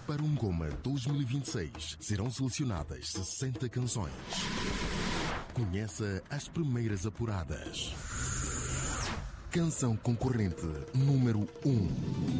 Para um Goma 2026, serão selecionadas 60 canções. Conheça as primeiras apuradas. Canção concorrente número 1.